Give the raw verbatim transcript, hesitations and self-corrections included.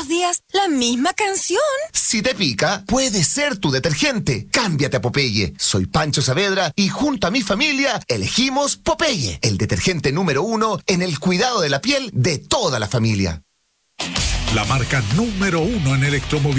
los días la misma canción. Si te pica, puede ser tu detergente. Cámbiate a Popeye. Soy Pancho Saavedra y junto a mi familia elegimos Popeye, el detergente número uno en el cuidado de la piel de toda la familia. La marca número uno en electromovilidad